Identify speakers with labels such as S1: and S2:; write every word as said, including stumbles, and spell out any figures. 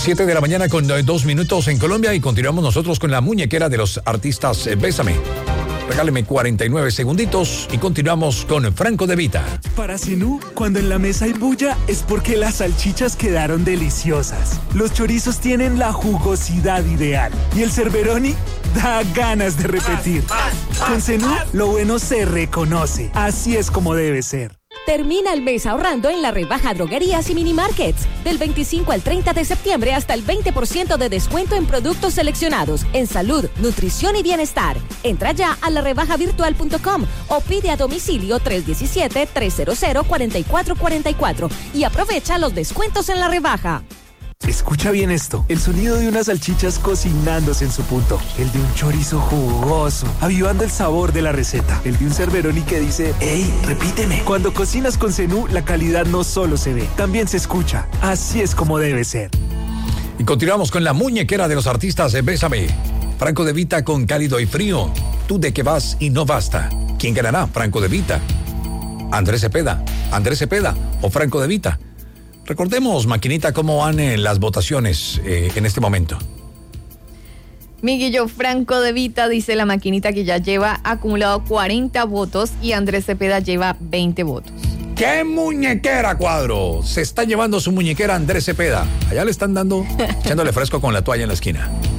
S1: Siete de la mañana con dos minutos en Colombia y continuamos nosotros con la muñequera de los artistas eh, Bésame. Regáleme cuarenta y nueve segunditos y continuamos con Franco De Vita.
S2: Para Zenú, cuando en la mesa hay bulla es porque las salchichas quedaron deliciosas. Los chorizos tienen la jugosidad ideal y el Cerberoni da ganas de repetir. Con Zenú, lo bueno se reconoce. Así es como debe ser.
S3: Termina el mes ahorrando en la rebaja Droguerías y Minimarkets. Del veinticinco al treinta de septiembre hasta el veinte por ciento de descuento en productos seleccionados, en salud, nutrición y bienestar. Entra ya a la rebaja virtual punto com o pide a domicilio tres uno siete, tres cero cero, cuatro cuatro cuatro cuatro y aprovecha los descuentos en la rebaja.
S2: Escucha bien esto, el sonido de unas salchichas cocinándose en su punto, el de un chorizo jugoso, avivando el sabor de la receta, el de un Cerberoni que dice, ¡ey, repíteme! Cuando cocinas con Zenú, la calidad no solo se ve, también se escucha. Así es como debe ser.
S1: Y continuamos con la muñequera de los artistas de Bésame. Franco De Vita con Cálido y Frío. Tú de que vas y no basta. ¿Quién ganará? Franco De Vita, Andrés Cepeda, Andrés Cepeda o Franco De Vita. Recordemos, Maquinita, cómo van eh, las votaciones eh, en este momento.
S4: Miguelito, Franco De Vita, dice la maquinita, que ya lleva acumulado cuarenta votos y Andrés Cepeda lleva veinte votos.
S1: ¡Qué muñequera, Cuadro! Se está llevando su muñequera Andrés Cepeda. Allá le están dando, echándole fresco con la toalla en la esquina.